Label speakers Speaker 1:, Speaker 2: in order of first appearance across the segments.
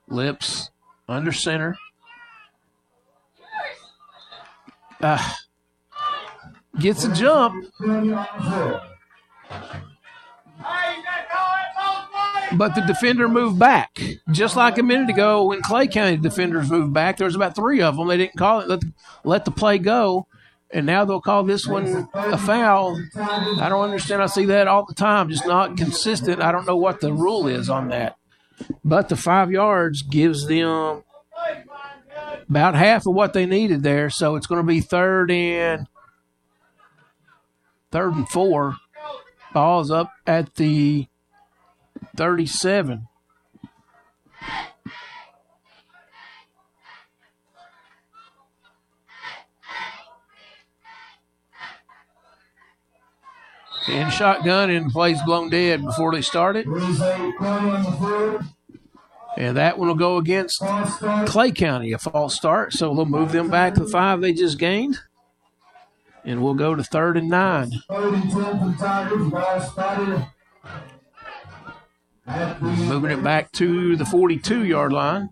Speaker 1: Lips under center. Gets a jump. But the defender moved back. Just like a minute ago when Clay County defenders moved back, there was about 3 of them. They didn't call it, let the play go. And now they'll call this one a foul. I don't understand. I see that all the time, just not consistent. I don't know what the rule is on that. But the 5 yards gives them about half of what they needed there. So it's going to be third and 4. Ball's up at the 37. In shotgun, and the play's blown dead before they started. And that one will go against Clay County, a false start. So they'll move them back to the 5 they just gained. And we'll go to 3rd and 9. Moving it back to the 42-yard line.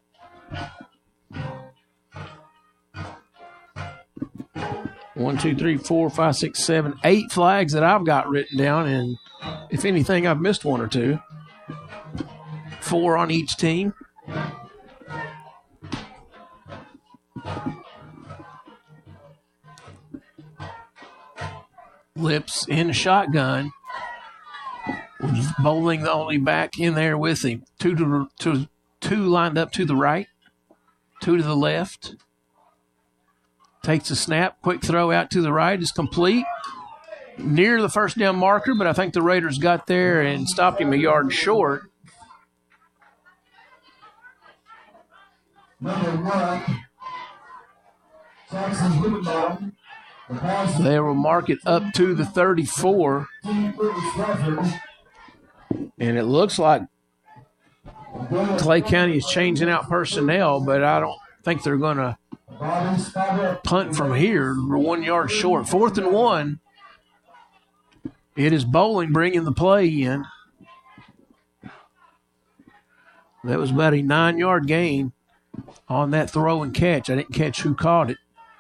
Speaker 1: One, two, three, 4, 5, 6, 7, 8 flags that I've got written down, and if anything, I've missed 1 or 2. 4 on each team. Lips in the shotgun. Bowling the only back in there with him. Two lined up to the right, 2 to the left. Takes a snap, quick throw out to the right is complete. Near the first down marker, but I think the Raiders got there and stopped him a yard short.
Speaker 2: Number 1, Jackson Higginbottom.
Speaker 1: They will mark it up to the 34. And it looks like Clay County is changing out personnel, but I don't think they're going to punt from here. We're 1 yard short. 4th and 1. It is Bowling bringing the play in. That was about a 9-yard gain on that throw and catch. I didn't catch who caught it.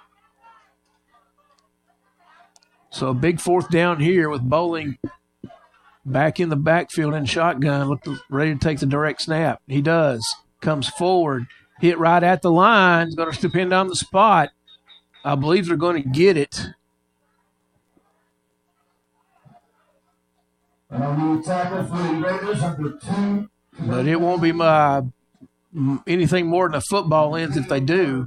Speaker 1: So a big 4th down here with Bowling back in the backfield in shotgun, ready to take the direct snap. He does. Comes forward. Hit right at the line. It's going to depend on the spot. I believe they're going to get it. But it won't be anything more than a football ends if they do.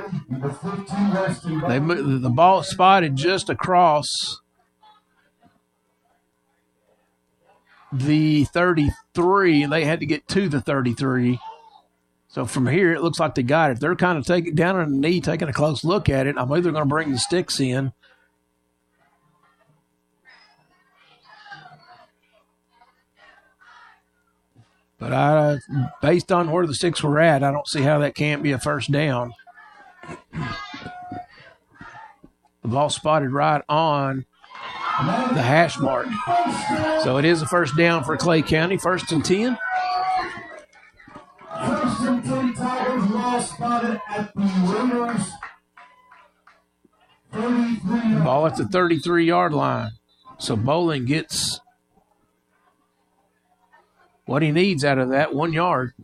Speaker 1: The ball spotted just across the 33, and they had to get to the 33. So from here, it looks like they got it. They're kind of taking down on the knee, taking a close look at it. I believe they're going to bring the sticks in. But based on where the sticks were at, I don't see how that can't be a first down. The ball spotted right on the hash mark. So it is a first down for Clay County, 1st and 10.
Speaker 2: 1st and 10 Tigers, ball spotted at the Raiders. 33.
Speaker 1: Ball at the 33-yard line. So Bowling gets what he needs out of that, 1 yard.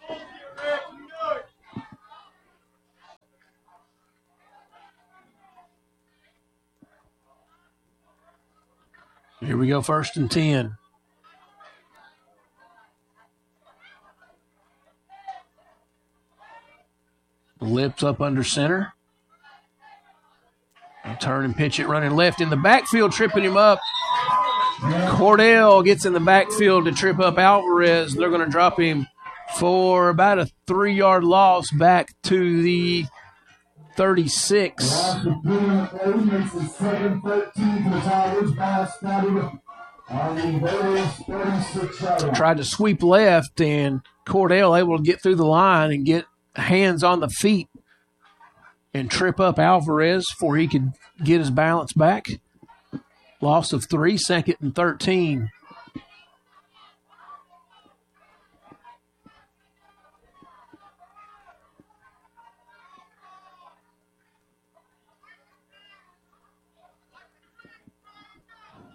Speaker 1: Here we go, 1st and 10. Lips up under center. Turn and pitch it running left in the backfield, tripping him up. Cordell gets in the backfield to trip up Alvarez. They're going to drop him for about a 3-yard loss back to the 36. Tried to sweep left, and Cordell able to get through the line and get hands on the feet and trip up Alvarez before he could get his balance back. Loss of 3, 2nd and 13.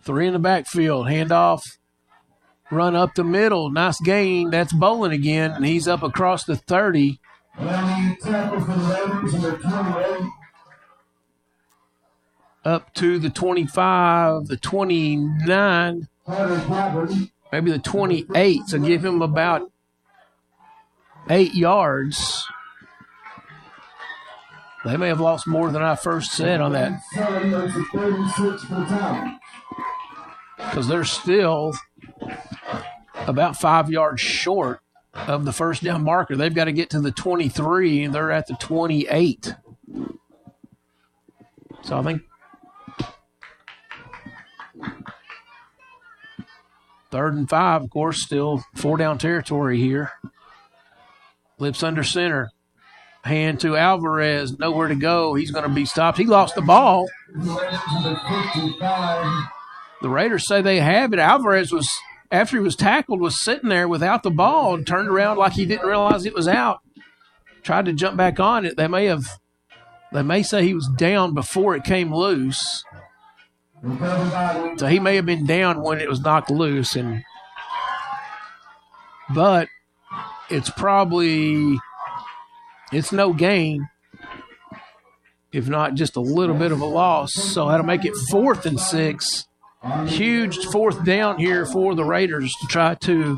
Speaker 1: Three in the backfield. Handoff. Run up the middle. Nice gain. That's Bolin again, and he's up across the 30. Up to the 25, the 29, maybe the 28. So give him about 8 yards. They may have lost more than I first said on that. Because they're still about 5 yards short of the first down marker. They've got to get to the 23, and they're at the 28. So I think 3rd and 5, of course, still 4-down territory here. Lips under center. Hand to Alvarez. Nowhere to go. He's going to be stopped. He lost the ball. The Raiders say they have it. Alvarez was, after he was tackled, was sitting there without the ball and turned around like he didn't realize it was out. Tried to jump back on it. They may say he was down before it came loose. So he may have been down when it was knocked loose, but it's no gain, if not just a little bit of a loss. So that'll make it 4th and 6. Huge 4th down here for the Raiders to try to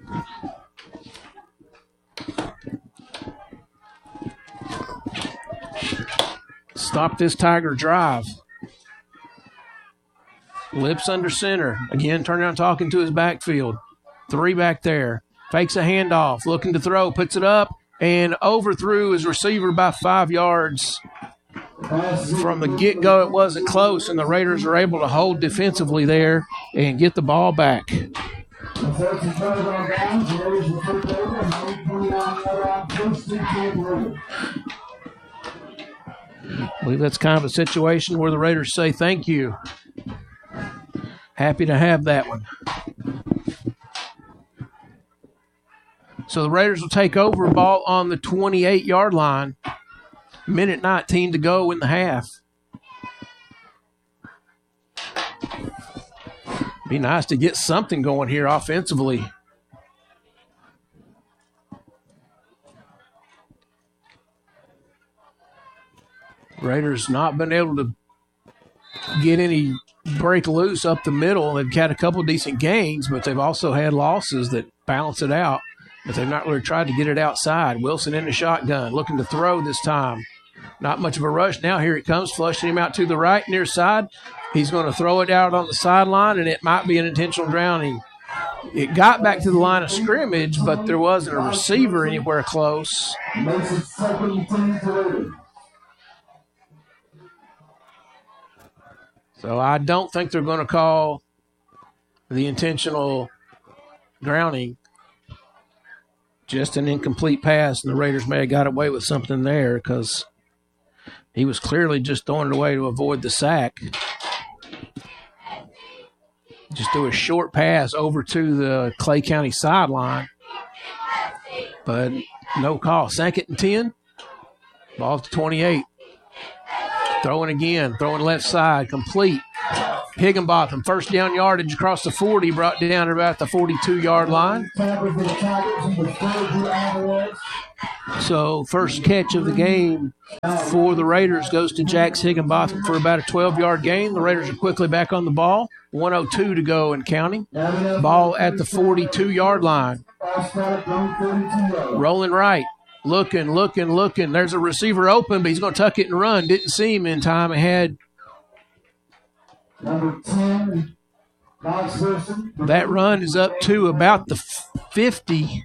Speaker 1: stop this Tiger drive. Lips under center. Again, turning around talking to his backfield. 3 back there. Fakes a handoff. Looking to throw. Puts it up and overthrew his receiver by 5 yards. From the get-go, it wasn't close, and the Raiders are able to hold defensively there and get the ball back. I believe that's kind of a situation where the Raiders say thank you. Happy to have that one. So the Raiders will take over, ball on the 28-yard line. Minute 19 to go in the half. Be nice to get something going here offensively. Raiders not been able to get any break loose up the middle. They've had a couple decent gains, but they've also had losses that balance it out. But they've not really tried to get it outside. Wilson in the shotgun, looking to throw this time. Not much of a rush now. Here it comes, flushing him out to the right, near side. He's going to throw it out on the sideline, and it might be an intentional drowning. It got back to the line of scrimmage, but there wasn't a receiver anywhere close. So I don't think they're going to call the intentional drowning. Just an incomplete pass, and the Raiders may have got away with something there because he was clearly just throwing it away to avoid the sack. Just do a short pass over to the Clay County sideline, but no call. 2nd and 10, ball to 28. Throwing again, throwing left side, complete. Higginbotham, first down yardage across the 40, brought down at about the 42-yard line. So first catch of the game for the Raiders goes to Jax Higginbotham for about a 12-yard gain. The Raiders are quickly back on the ball. 1:02 to go and counting. Ball at the 42-yard line. Rolling right. Looking. There's a receiver open, but he's going to tuck it and run. Didn't see him in time ahead.
Speaker 2: Number 10, McPherson.
Speaker 1: That run is up to about the 50.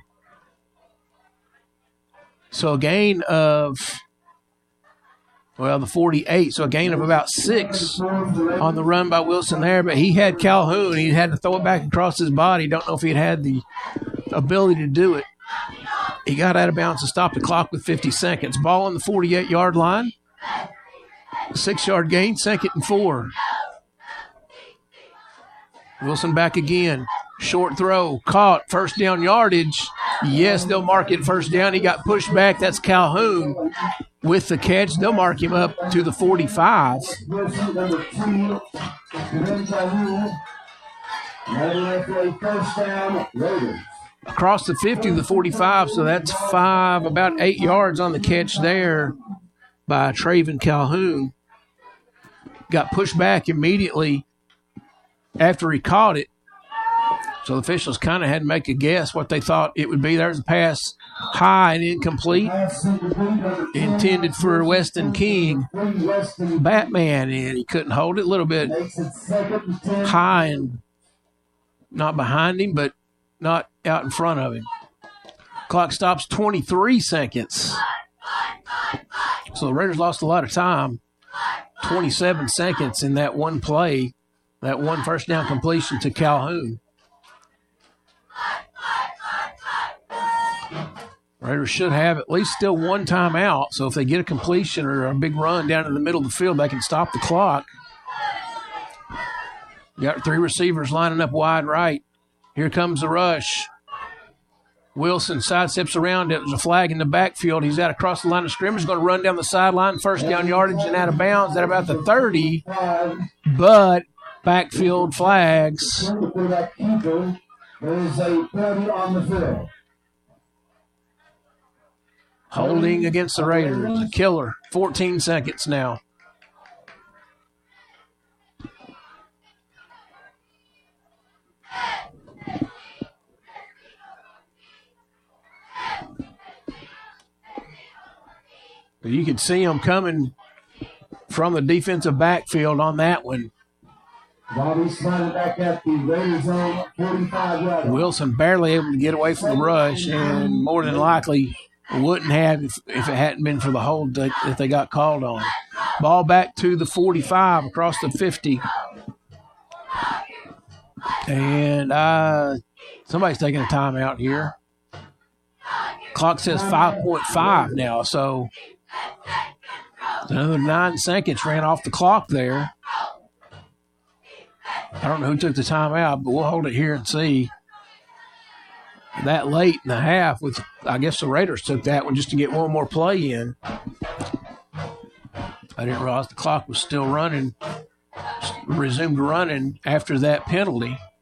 Speaker 1: So a gain of, the 48. So a gain of about 6 on the run by Wilson there. But he had Calhoun. He had to throw it back across his body. Don't know if he had the ability to do it. He got out of bounds to stop the clock with 50 seconds. Ball on the 48-yard line. 6-yard gain, 2nd and 4. Wilson back again. Short throw, caught, first down yardage. Yes, they'll mark it first down. He got pushed back. That's Calhoun with the catch. They'll mark him up to the 45.
Speaker 2: Another for a first down, Raiders.
Speaker 1: Across the 50 to the 45, so that's about 8 yards on the catch there by Traven Calhoun. Got pushed back immediately after he caught it. So the officials kind of had to make a guess what they thought it would be. There's a pass high and incomplete, intended for Weston King. Batman, and he couldn't hold it. A little bit high and not behind him, but not out in front of him. Clock stops 23 seconds. So the Raiders lost a lot of time. 27 seconds in that one play, that one first down completion to Calhoun. Raiders should have at least still one timeout, so if they get a completion or a big run down in the middle of the field, they can stop the clock. Got 3 receivers lining up wide right. Here comes the rush. Wilson sidesteps around it. There's a flag in the backfield. He's out across the line of scrimmage. Going to run down the sideline. First down yardage and out of bounds at about the 30. But backfield flags.
Speaker 2: There's a penalty on the field.
Speaker 1: Holding against the Raiders. A killer. 14 seconds now. You could see him coming from the defensive backfield on that one.
Speaker 2: Bobby sliding back at the Raiders zone, 45
Speaker 1: Wilson barely able to get away from the rush, and more than likely wouldn't have if it hadn't been for the hold that they got called on. Ball back to the 45 across the 50. And somebody's taking a timeout here. Clock says 5.5 now, so another 9 seconds ran off the clock there. I don't know who took the timeout, but we'll hold it here and see. That late in the half, with I guess the Raiders took that one just to get one more play in. I didn't realize the clock was still running, resumed running after that penalty.